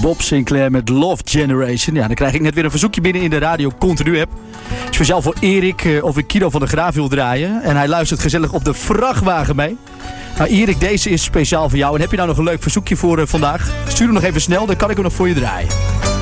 Bob Sinclair met Love Generation. Ja, dan krijg ik net weer een verzoekje binnen in de Radio Continu app. Speciaal voor Erik of ik Kilo van de Graaf wil draaien. En hij luistert gezellig op de vrachtwagen mee. Nou Erik, deze is speciaal voor jou. En heb je nou nog een leuk verzoekje voor vandaag? Stuur hem nog even snel, dan kan ik hem nog voor je draaien.